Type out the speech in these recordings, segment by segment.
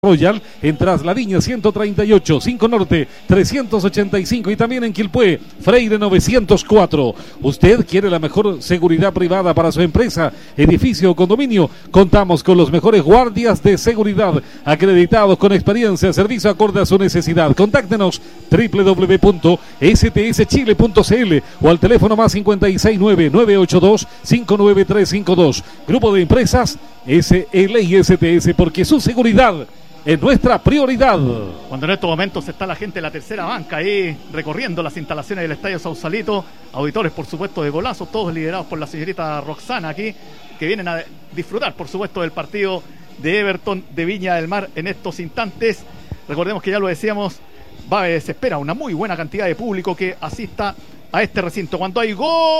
Royal en Trasladiña 138, 5 Norte 385 y también en Quilpué, Freire 904. ¿Usted quiere la mejor seguridad privada para su empresa, edificio o condominio? Contamos con los mejores guardias de seguridad acreditados con experiencia, servicio acorde a su necesidad. Contáctenos www.stschile.cl o al teléfono más 569-982-59352. Grupo de empresas SLISTS, porque su seguridad es nuestra prioridad. Cuando en estos momentos está la gente de la tercera banca ahí recorriendo las instalaciones del Estadio Sausalito, auditores por supuesto de Golazo, todos liderados por la señorita Roxana aquí, que vienen a disfrutar por supuesto del partido de Everton de Viña del Mar en estos instantes. Recordemos que ya lo decíamos, se espera una muy buena cantidad de público que asista a este recinto. Cuando hay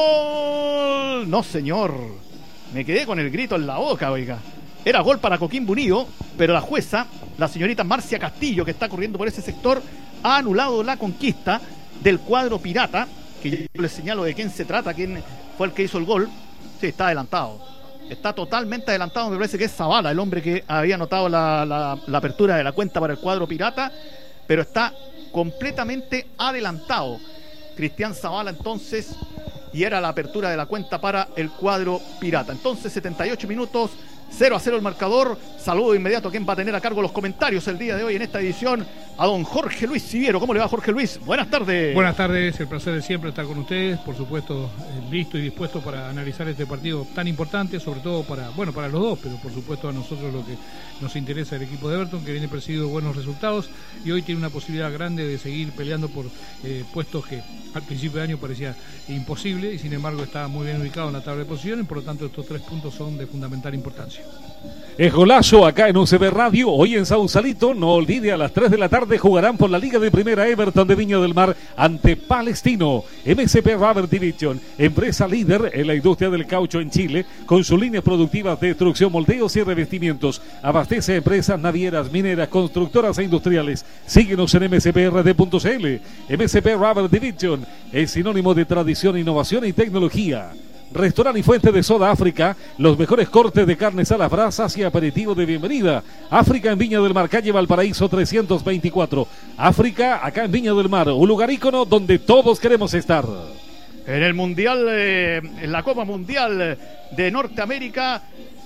gol, no señor, me quedé con el grito en la boca, oiga. Era gol para Coquimbo Unido, pero la jueza, la señorita Marcia Castillo, que está corriendo por ese sector, ha anulado la conquista del cuadro pirata, que yo les señalo de quién se trata, quién fue el que hizo el gol. Sí, está adelantado. Está totalmente adelantado, me parece que es Zavala, el hombre que había anotado la apertura de la cuenta para el cuadro pirata, pero está completamente adelantado Cristian Zavala entonces, y era la apertura de la cuenta para el cuadro pirata. Entonces 78 minutos, 0-0 el marcador. Saludo de inmediato a quien va a tener a cargo los comentarios el día de hoy en esta edición, a don Jorge Luis Siviero. ¿Cómo le va, Jorge Luis? Buenas tardes. Buenas tardes, el placer de siempre estar con ustedes, por supuesto listo y dispuesto para analizar este partido tan importante, sobre todo para los dos, pero por supuesto a nosotros lo que nos interesa el equipo de Everton, que viene presidido buenos resultados y hoy tiene una posibilidad grande de seguir peleando por puestos que al principio de año parecía imposible y sin embargo está muy bien ubicado en la tabla de posiciones, por lo tanto estos 3 puntos son de fundamental importancia. Es golazo acá en UCB Radio, hoy en Sausalito. No olvide, a las 3 de la tarde jugarán por la Liga de Primera Everton de Viña del Mar ante Palestino. MSP Rubber Division, empresa líder en la industria del caucho en Chile, con sus líneas productivas de extrusión, moldeos y revestimientos. Abastece a empresas navieras, mineras, constructoras e industriales. Síguenos en msprd.cl. MSP Rubber Division es sinónimo de tradición, innovación y tecnología. Restaurante y Fuente de Soda África, los mejores cortes de carnes a las brasas y aperitivo de bienvenida. África en Viña del Mar, calle Valparaíso 324. África, acá en Viña del Mar, un lugar ícono donde todos queremos estar. En el Mundial, en la Copa Mundial de Norteamérica,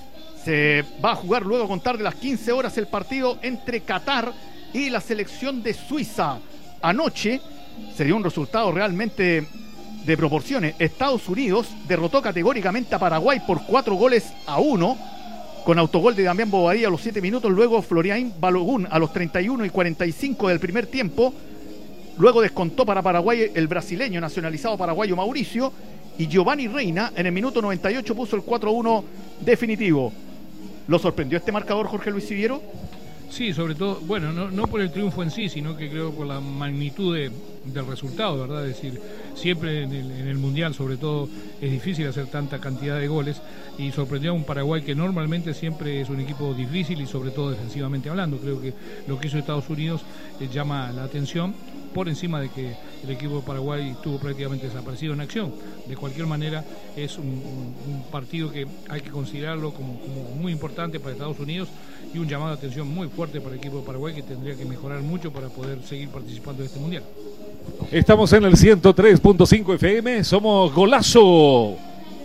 se va a jugar luego a contar de las 15 horas el partido entre Qatar y la selección de Suiza. Anoche se dio un resultado realmente de proporciones. Estados Unidos derrotó categóricamente a Paraguay por 4-1 con autogol de Damián Bobadilla a los 7 minutos, luego Florian Balogun a los 31 y 45 del primer tiempo, luego descontó para Paraguay el brasileño nacionalizado paraguayo Mauricio, y Giovanni Reina en el minuto 98 puso el 4-1 definitivo. ¿Lo sorprendió este marcador, Jorge Luis Siviero? Sí, sobre todo, bueno, no por el triunfo en sí, sino que creo por la magnitud del resultado, ¿verdad? Es decir, siempre en el Mundial, sobre todo, es difícil hacer tanta cantidad de goles y sorprendió a un Paraguay que normalmente siempre es un equipo difícil y sobre todo defensivamente hablando. Creo que lo que hizo Estados Unidos llama la atención, por encima de que el equipo de Paraguay estuvo prácticamente desaparecido en acción. De cualquier manera, es un partido que hay que considerarlo como muy importante para Estados Unidos y un llamado de atención muy fuerte para el equipo de Paraguay, que tendría que mejorar mucho para poder seguir participando de este Mundial. Estamos en el 103.5 FM, somos Golazo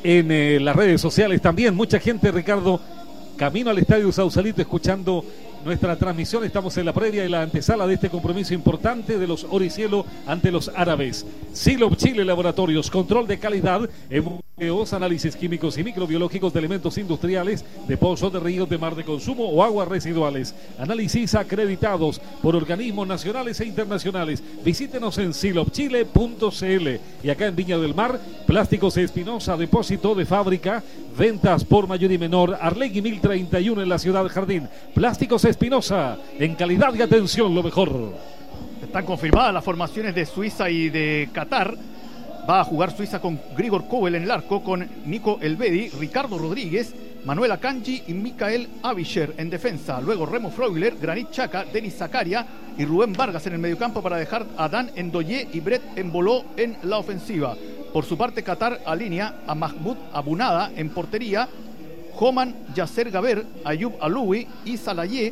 en las redes sociales también. Mucha gente, Ricardo, camino al Estadio Sausalito escuchando nuestra transmisión. Estamos en la previa y la antesala de este compromiso importante de los Oricielo ante los árabes. Silop Chile Laboratorios, control de calidad en análisis químicos y microbiológicos de elementos industriales, de pozos, de ríos, de mar de consumo o aguas residuales. Análisis acreditados por organismos nacionales e internacionales. Visítenos en silopchile.cl. Y acá en Viña del Mar, Plásticos Espinosa, depósito de fábrica, ventas por mayor y menor, Arlegui 1031 en la Ciudad Jardín. Plásticos Espinosa, en calidad y atención lo mejor. Están confirmadas las formaciones de Suiza y de Qatar. Va a jugar Suiza con Grigor Kobel en el arco, con Nico Elvedi, Ricardo Rodríguez, Manuel Akanji y Mikael Avisher en defensa. Luego Remo Freuler, Granit Xhaka, Denis Zakaria y Rubén Vargas en el mediocampo para dejar a Dan Ndoye y Brett Embolo en la ofensiva. Por su parte, Qatar alinea a Mahmoud Abunada en portería, Homan Yasser Gaber, Ayub Aloui y Salayé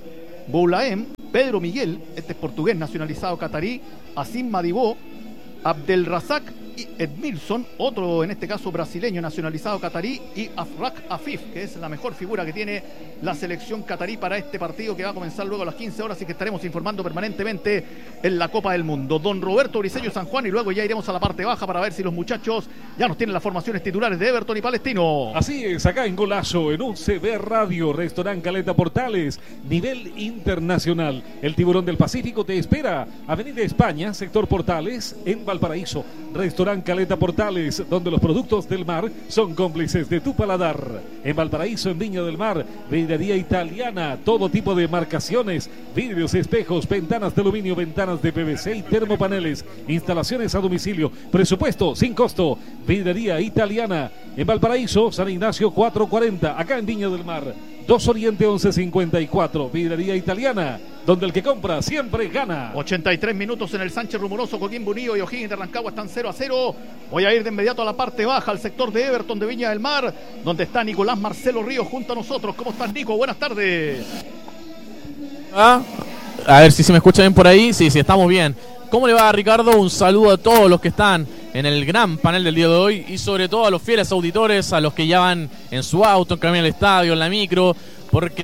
Boulaem, Pedro Miguel, este es portugués nacionalizado catarí, Assim Madibó, Abdelrazak Edmilson, otro en este caso brasileño nacionalizado catarí, y Afrak Afif, que es la mejor figura que tiene la selección catarí para este partido que va a comenzar luego a las 15 horas y que estaremos informando permanentemente en la Copa del Mundo. Don Roberto Briceño San Juan, y luego ya iremos a la parte baja para ver si los muchachos ya nos tienen las formaciones titulares de Everton y Palestino. Así es, acá en Golazo, en UCB Radio, Restaurant Caleta Portales, nivel internacional. El Tiburón del Pacífico te espera. Avenida España, sector Portales, en Valparaíso. Restaurant Caleta Portales, donde los productos del mar son cómplices de tu paladar. En Valparaíso, en Viña del Mar, vidrería italiana, todo tipo de marcaciones, vidrios, espejos, ventanas de aluminio, ventanas de PVC y termopaneles, instalaciones a domicilio, presupuesto sin costo. Vidrería italiana en Valparaíso, San Ignacio 440, acá en Viña del Mar, 2 Oriente 1154, vidrería italiana, donde el que compra siempre gana. 83 minutos en el Sánchez Rumoroso, Coquimbo Unido y O'Higgins de Rancagua están 0-0. Voy a ir de inmediato a la parte baja, al sector de Everton de Viña del Mar, donde está Nicolás Marcelo Ríos junto a nosotros. ¿Cómo estás, Nico? Buenas tardes. A ver si se me escucha bien por ahí. Sí, estamos bien. ¿Cómo le va, Ricardo? Un saludo a todos los que están en el gran panel del día de hoy y sobre todo a los fieles auditores, a los que ya van en su auto, en camino al estadio, en la micro, porque...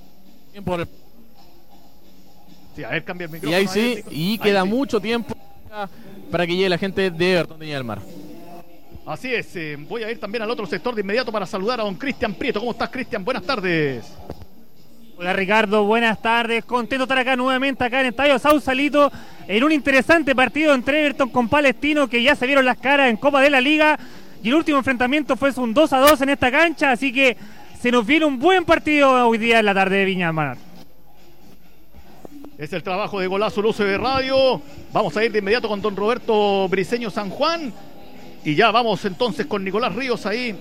Sí, a ver, cambia el micrófono. Y ahí sí, y queda sí. mucho tiempo para que llegue la gente de Everton de Viña del Mar. Así es, voy a ir también al otro sector de inmediato para saludar a don Cristian Prieto. ¿Cómo estás, Cristian? Buenas tardes. Hola, Ricardo, buenas tardes. Contento de estar acá nuevamente, acá en el Estadio Sausalito, en un interesante partido entre Everton con Palestino, que ya se vieron las caras en Copa de la Liga, y el último enfrentamiento fue un 2-2 en esta cancha, así que se nos viene un buen partido hoy día en la tarde de Viña del Mar. Es el trabajo de Golazo Luce de Radio. Vamos a ir de inmediato con don Roberto Briceño San Juan. Y ya vamos entonces con Nicolás Ríos ahí.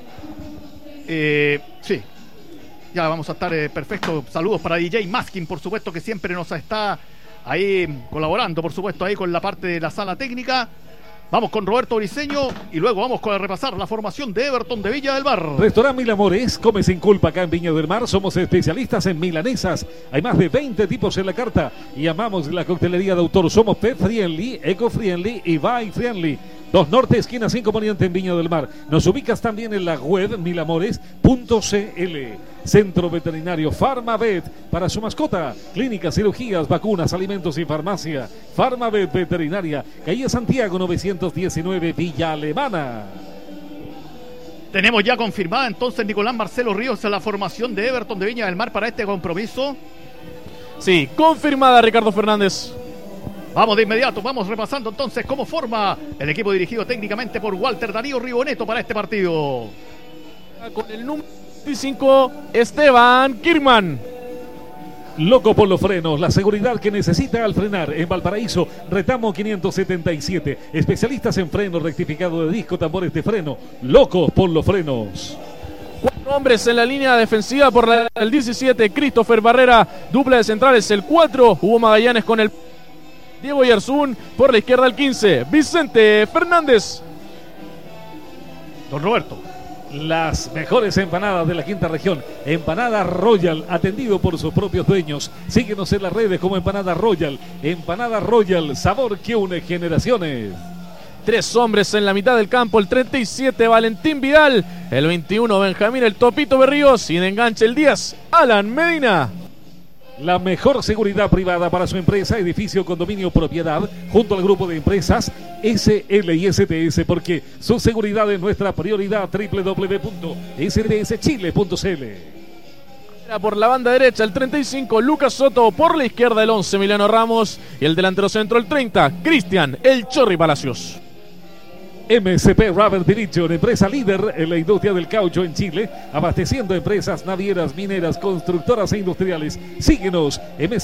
Sí, ya vamos a estar perfecto. Saludos para DJ Maskin, por supuesto, que siempre nos está ahí colaborando, por supuesto, ahí con la parte de la sala técnica. Vamos con Roberto Briceño y luego vamos a repasar la formación de Everton de Viña del Mar. Restaurant Mil Amores, come sin culpa acá en Viña del Mar. Somos especialistas en milanesas. Hay más de 20 tipos en la carta y amamos la coctelería de autor. Somos pet friendly, eco friendly y bike friendly. 2 Norte, esquina 5 Poniente en Viña del Mar. Nos ubicas también en la web milamores.cl. Centro Veterinario Farmavet para su mascota. Clínicas, cirugías, vacunas, alimentos y farmacia. Farmavet Veterinaria, calle Santiago 919, Villa Alemana. Tenemos ya confirmada entonces Nicolás Marcelo Ríos en la formación de Everton de Viña del Mar para este compromiso. Sí, confirmada, Ricardo Fernández. Vamos de inmediato, vamos repasando entonces cómo forma el equipo dirigido técnicamente por Walter Darío Riboneto para este partido. Con el número 25, Esteban Kirman. Loco por los frenos, la seguridad que necesita al frenar. En Valparaíso, Retamo 577. Especialistas en freno, rectificado de disco, tambores de freno. Locos por los frenos. 4 hombres en la línea defensiva por el 17, Christopher Barrera. Dupla de centrales, el 4, Hugo Magallanes con el Diego Yarzún. Por la izquierda, el 15, Vicente Fernández. Don Roberto. Las mejores empanadas de la quinta región. Empanada Royal, atendido por sus propios dueños. Síguenos en las redes como Empanada Royal. Empanada Royal, sabor que une generaciones. 3 hombres en la mitad del campo, el 37, Valentín Vidal. El 21, Benjamín El Topito Berríos. Y de enganche, el 10, Alan Medina. La mejor seguridad privada para su empresa, edificio, condominio, propiedad, junto al grupo de empresas SL y STS, porque su seguridad es nuestra prioridad. www.stschile.cl. Por la banda derecha, el 35, Lucas Soto. Por la izquierda, el 11, Emiliano Ramos. Y el delantero centro, el 30, Cristian El Chorri Palacios. MSP Rubber Division, empresa líder en la industria del caucho en Chile, abasteciendo empresas navieras, mineras, constructoras e industriales. Síguenos,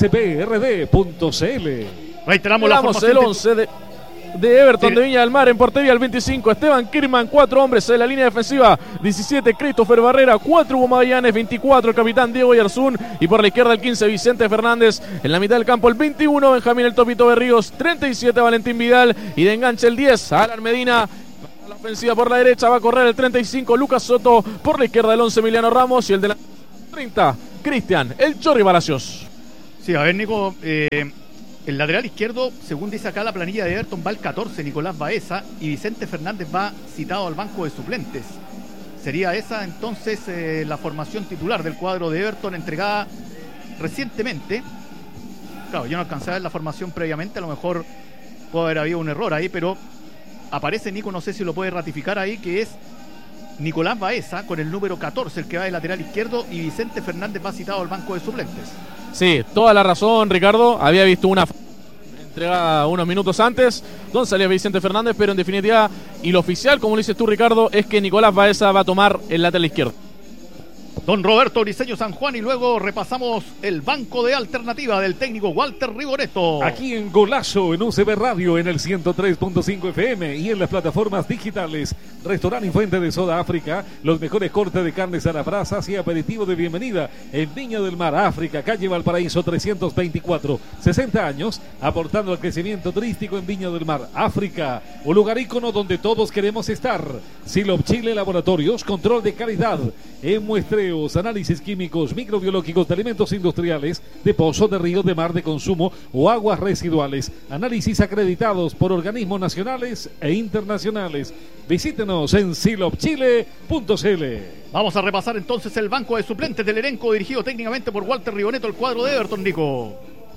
msprd.cl. Reiteramos la formación el 11 de Everton de Viña del Mar. En portería, el 25, Esteban Kirman. 4 hombres en la línea defensiva, 17, Christopher Barrera. 4, Hugo Magallanes. 24, el capitán Diego Yarzún. Y por la izquierda, el 15, Vicente Fernández. En la mitad del campo, el 21, Benjamín El Topito Berríos. 37, Valentín Vidal. Y de enganche, el 10, Alan Medina. La ofensiva por la derecha va a correr el 35, Lucas Soto. Por la izquierda, el 11, Emiliano Ramos. Y el de la 30, Cristian El Chorri Palacios. Sí, a ver, Nico, el lateral izquierdo, según dice acá la planilla de Everton, va el 14, Nicolás Baeza, y Vicente Fernández va citado al banco de suplentes. Sería esa entonces la formación titular del cuadro de Everton, entregada recientemente. Claro, yo no alcancé a ver la formación previamente, a lo mejor puede haber habido un error ahí, pero aparece, Nico, no sé si lo puede ratificar ahí, que es Nicolás Baeza con el número 14, el que va de lateral izquierdo, y Vicente Fernández va citado al banco de suplentes. Sí, toda la razón, Ricardo. Había visto una entregada unos minutos antes donde salía Vicente Fernández, pero en definitiva, y lo oficial, como lo dices tú, Ricardo, es que Nicolás Baeza va a tomar el lateral izquierdo. Don Roberto Briceño San Juan, y luego repasamos el banco de alternativa del técnico Walter Rigoretto. Aquí en Golazo, en UCB Radio, en el 103.5 FM y en las plataformas digitales. Restaurante y Fuente de Soda África, los mejores cortes de carnes a las brasas y aperitivo de bienvenida en Viña del Mar, África, calle Valparaíso 324. 60 años aportando al crecimiento turístico en Viña del Mar, África, un lugar ícono donde todos queremos estar. Silop Chile Laboratorios, control de calidad en muestreos, análisis químicos, microbiológicos de alimentos industriales, de pozo, de río, de mar, de consumo o aguas residuales. Análisis acreditados por organismos nacionales e internacionales. Visítenos en silopchile.cl. Vamos a repasar entonces el banco de suplentes del elenco dirigido técnicamente por Walter Rigoretto, el cuadro de Everton, Nico.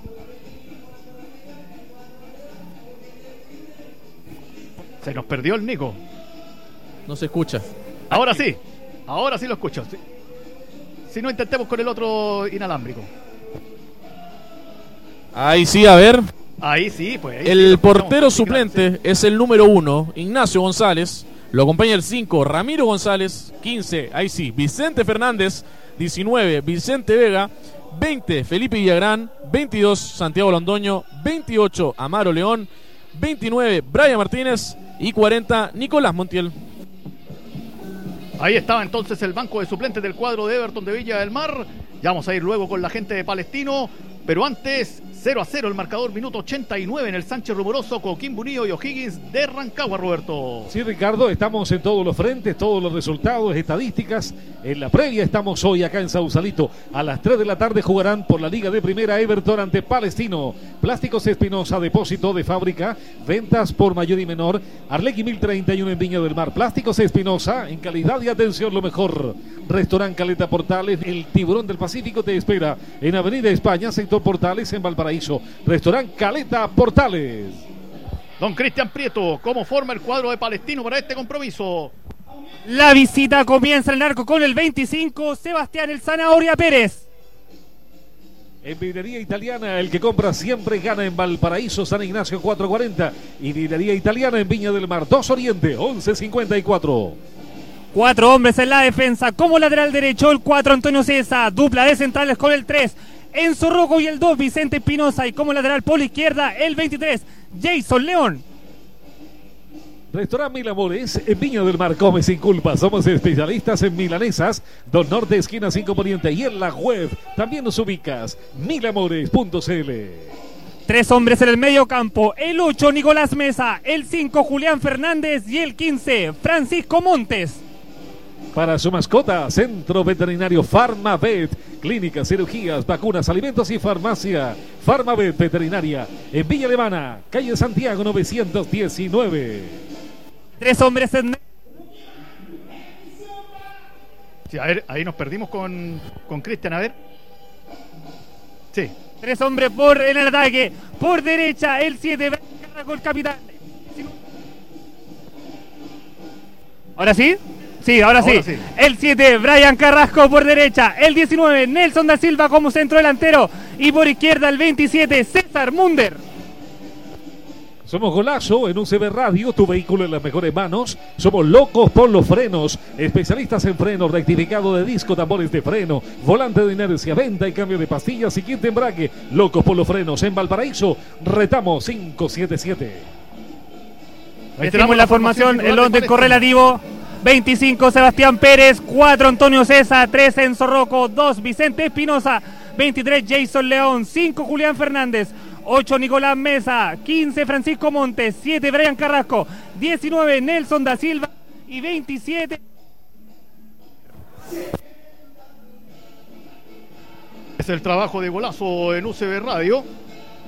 Se nos perdió el Nico. No se escucha. Ahora sí lo escucho. Si no, intentemos con el otro inalámbrico. Ahí sí, a ver. Ahí sí, pues. Ahí El sí portero suplente es el número 1, Ignacio González. Lo acompaña el 5, Ramiro González. 15, ahí sí, Vicente Fernández. 19, Vicente Vega. 20, Felipe Villagrán. 22, Santiago Londoño. 28, Amaro León. 29, Brian Martínez. Y 40, Nicolás Montiel. Ahí estaba entonces el banco de suplentes del cuadro de Everton de Viña del Mar. Ya vamos a ir luego con la gente de Palestino, pero antes 0-0 el marcador, minuto 89 en el Sánchez Rumoroso, Coquimbo Unido y O'Higgins de Rancagua, Roberto. Sí, Ricardo, estamos en todos los frentes, todos los resultados, estadísticas. En la previa estamos hoy acá en Sausalito. A las 3 de la tarde jugarán por la Liga de Primera Everton ante Palestino. Plásticos Espinosa, depósito de fábrica, ventas por mayor y menor. Arlequi 1031 en Viña del Mar. Plásticos Espinosa, en calidad y atención lo mejor. Restaurant Caleta Portales, el Tiburón del Pacífico te espera en Avenida España, sector Portales en Valparaíso. Restaurant Caleta Portales. Don Cristian Prieto, ¿cómo forma el cuadro de Palestino para este compromiso? La visita comienza en el arco con el 25, Sebastián El Zanahoria Pérez. En Vidrería Italiana, el que compra siempre gana en Valparaíso, San Ignacio 440. Y Vidrería Italiana en Viña del Mar, 2 Oriente, 1154. 4 hombres en la defensa, como lateral derecho el 4 Antonio César, dupla de centrales con el 3 Enzo Rocco y el 2 Vicente Espinosa, y como lateral por la izquierda el 23 Jason León. Restaurant Mil Amores en Viña del Mar, come sin culpa. Somos especialistas en milanesas, Don Norte, esquina 5 Poniente, y en la web también nos ubicas, milamores.cl. 3 hombres en el medio campo, el 8 Nicolás Mesa, el 5 Julián Fernández y el 15 Francisco Montes. Para su mascota, Centro Veterinario Farmavet, clínicas, cirugías, vacunas, alimentos y farmacia. Farmavet Veterinaria en Villa Alemana, calle Santiago 919. 3 hombres en... Sí, a ver, ahí nos perdimos con Cristian, a ver. Sí. 3 hombres en el ataque, por derecha el 7 con el capitán. ¿Ahora sí? Sí, ahora sí. El 7, Brian Carrasco por derecha. El 19, Nelson da Silva como centro delantero. Y por izquierda el 27, César Munder. Somos Golazo en UCB Radio, tu vehículo en las mejores manos. Somos locos por los frenos, especialistas en frenos, rectificado de disco, tambores de freno, volante de inercia, venta y cambio de pastillas y kit de embrague. Locos por los frenos en Valparaíso, Retamo 577. Ahí tenemos la formación, el orden correlativo. 25 Sebastián Pérez, 4 Antonio César, 3 Enzo Rocco, 2 Vicente Espinosa, 23 Jason León, 5 Julián Fernández, 8 Nicolás Mesa, 15 Francisco Montes, 7 Brian Carrasco, 19 Nelson da Silva y 27... Es el trabajo de Golazo en UCB Radio.